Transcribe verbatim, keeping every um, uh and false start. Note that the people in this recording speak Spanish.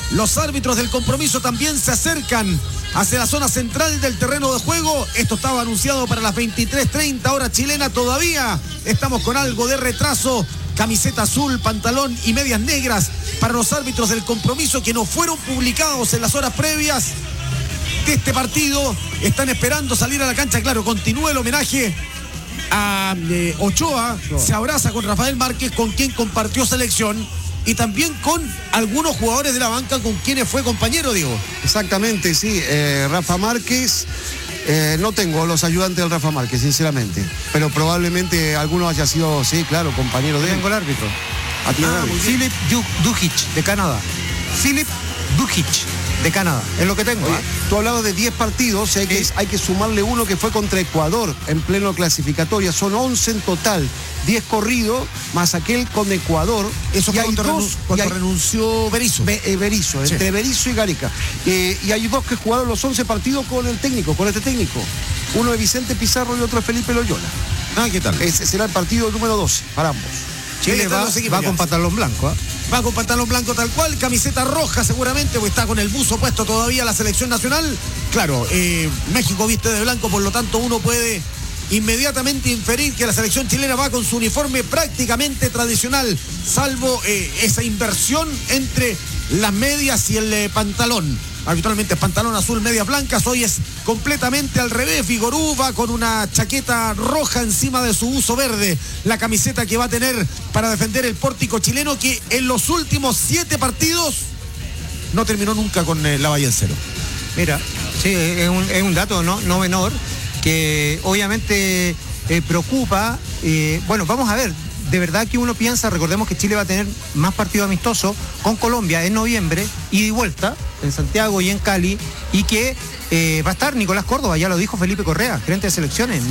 Los árbitros del compromiso también se acercan hacia la zona central del terreno de juego. Esto estaba anunciado para las veintitrés treinta hora chilena. Todavía estamos con algo de retraso. Camiseta azul, pantalón y medias negras para los árbitros del compromiso que no fueron publicados en las horas previas de este partido. Están esperando salir a la cancha. Claro, continúa el homenaje a eh, Ochoa. Se abraza con Rafael Márquez, con quien compartió selección, y también con algunos jugadores de la banca con quienes fue compañero, Diego. Exactamente, sí. Eh, Rafa Márquez, eh, no tengo los ayudantes del Rafa Márquez, sinceramente, pero probablemente alguno haya sido, sí, claro, compañero de él. Tengo el árbitro. A ti, Ah, Philip Dujic, de Canadá. Philip Dujic, de Canadá. Es lo que tengo. Oye, ¿eh? tú hablabas de diez partidos, hay, sí. que, hay que sumarle uno que fue contra Ecuador en pleno clasificatoria. Son once en total. diez corridos, más aquel con Ecuador. Eso fue cuando, dos, renu cuando hay, renunció Berizzo. Be, eh, Berizzo, sí. Entre Berizzo y Gareca. Eh, y hay dos que jugaron los once partidos con el técnico, con este técnico. Uno es Vicente Pizarro y otro es Felipe Loyola. Ah, ¿qué tal? Ese será el partido número doce para ambos. Chile va, va con pantalón blanco. ¿eh? Va con pantalón blanco tal cual, camiseta roja seguramente, porque está con el buzo puesto todavía la selección nacional. Claro, eh, México viste de blanco, por lo tanto uno puede inmediatamente inferir que la selección chilena va con su uniforme prácticamente tradicional, salvo eh, esa inversión entre las medias y el eh, pantalón. Habitualmente es pantalón azul, medias blancas. Hoy es completamente al revés. Vigorú va con una chaqueta roja encima de su uso verde. La camiseta que va a tener para defender el pórtico chileno, que en los últimos siete partidos no terminó nunca con eh, la valla en cero. Mira, sí, es un, es un dato no, no menor que obviamente eh, preocupa. Eh, bueno, vamos a ver. De verdad que uno piensa, recordemos que Chile va a tener más partidos amistosos con Colombia en noviembre, ida y vuelta, en Santiago y en Cali, y que eh, va a estar Nicolás Córdoba, ya lo dijo Felipe Correa, gerente de selecciones.